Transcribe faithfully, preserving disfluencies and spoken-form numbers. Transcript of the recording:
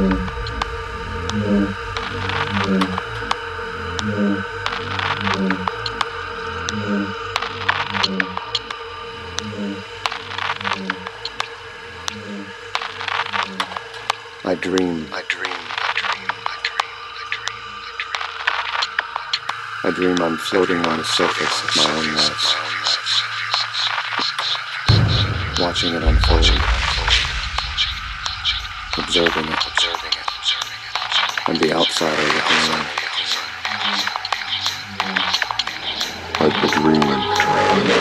I dream, I dream, I dream, I dream, I dream, I dream, I dream I'm floating on the surface of my own life, watching it unfold, observing it, and the outsider looking in. Like a dream.